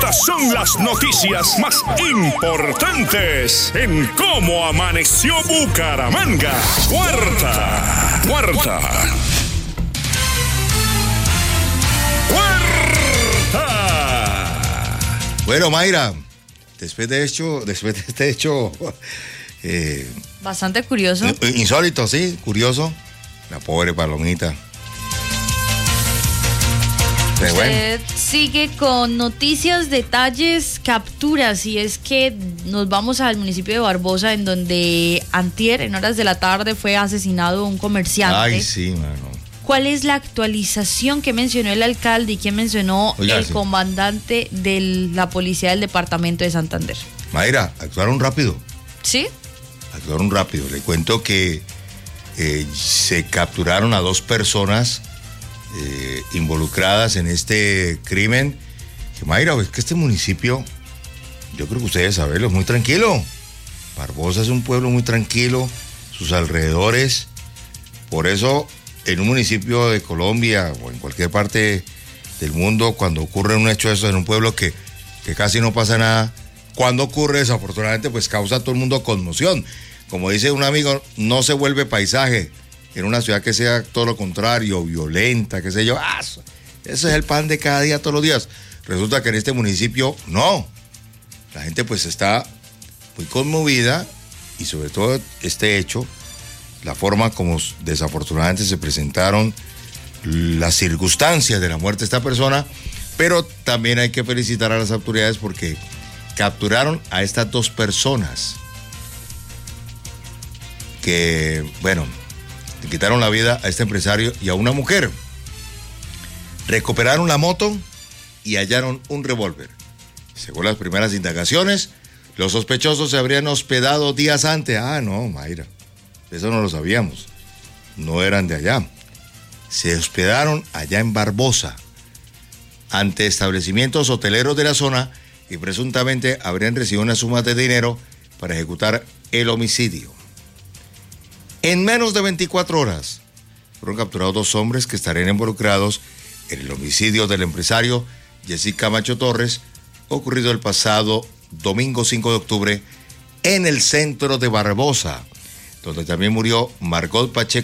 Estas son las noticias más importantes en Cómo Amaneció Bucaramanga. Cuarta. Bueno, Mayra, después de este hecho bastante curioso. Insólito, sí, curioso. La pobre Palomita. Pero Usted sigue con noticias, detalles, capturas, y es que nos vamos al municipio de Barbosa, en donde antier, en horas de la tarde, fue asesinado un comerciante. Ay, sí, mano. ¿Cuál es la actualización que mencionó el alcalde y que mencionó el comandante de la policía del departamento de Santander? Mayra, actuaron rápido. ¿Sí? Actuaron rápido. Le cuento que se capturaron a 2 personas involucradas en este crimen. Que, Mayra, es que este municipio, yo creo que ustedes saben, es muy tranquilo. Barbosa es un pueblo muy tranquilo, sus alrededores. Por eso, en un municipio de Colombia o en cualquier parte del mundo, cuando ocurre un hecho de eso en un pueblo que casi no pasa nada, cuando ocurre, desafortunadamente, pues causa a todo el mundo conmoción. Como dice un amigo, no se vuelve paisaje en una ciudad que sea todo lo contrario, violenta, qué sé yo. Ese es el pan de cada día, todos los días. Resulta que en este municipio, no. La gente pues está muy conmovida, y sobre todo este hecho, la forma como desafortunadamente se presentaron las circunstancias de la muerte de esta persona, pero también hay que felicitar a las autoridades porque capturaron a estas 2 personas que, bueno, le quitaron la vida a este empresario y a una mujer. Recuperaron la moto y hallaron un revólver. Según las primeras indagaciones, los sospechosos se habrían hospedado días antes. No, Mayra, eso no lo sabíamos. No eran de allá. Se hospedaron allá en Barbosa, ante establecimientos hoteleros de la zona, y presuntamente habrían recibido una suma de dinero para ejecutar el homicidio. En menos de 24 horas fueron capturados 2 hombres que estarían involucrados en el homicidio del empresario Jessy Camacho Torres, ocurrido el pasado domingo 5 de octubre en el centro de Barbosa, donde también murió Margot Pacheco